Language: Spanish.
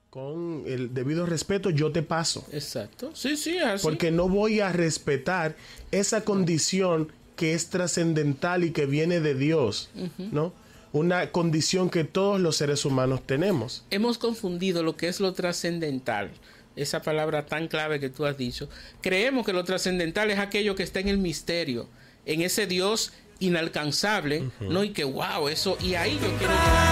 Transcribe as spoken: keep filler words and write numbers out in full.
con el debido respeto, yo te paso. Exacto. Sí, sí, así. Porque no voy a respetar esa condición que es trascendental y que viene de Dios, uh-huh. ¿no? Una condición que todos los seres humanos tenemos. Hemos confundido lo que es lo trascendental, esa palabra tan clave que tú has dicho. Creemos que lo trascendental es aquello que está en el misterio, en ese Dios inalcanzable, uh-huh. ¿no? Y que wow, eso, y ahí yo quiero llegar.